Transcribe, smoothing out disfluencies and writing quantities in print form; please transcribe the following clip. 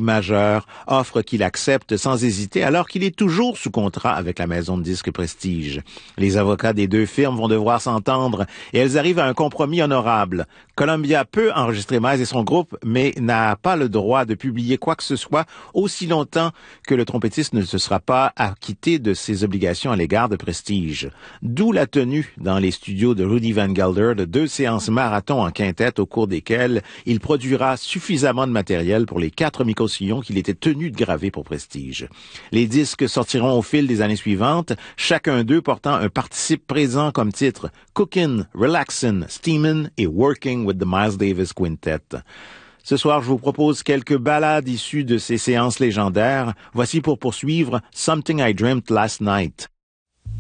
majeur, offre qu'il accepte sans hésiter alors qu'il est toujours sous contrat avec la maison de disques Prestige. Les avocats des deux firmes vont devoir s'entendre et elles arrivent à un compromis honorable. Columbia peut enregistrer Miles et son groupe, mais n'a pas le droit de publier quoi que ce soit aussi longtemps que le trompettiste ne se sera pas acquitté de ses obligations à l'égard de Prestige. D'où la tenue dans les studios de Rudy Van Gelder de 2 séances marathon en quintette au cours desquelles il produira suffisamment de matériel pour les 4 microsillons qu'il était tenu de graver pour Prestige. Les disques sortiront au fil des années suivantes, chacun d'eux portant un participe présent comme titre Cookin', Relaxin', Steamin' et Working with the Miles Davis Quintet. Ce soir, je vous propose quelques ballades issues de ces séances légendaires. Voici pour poursuivre Something I Dreamt Last Night.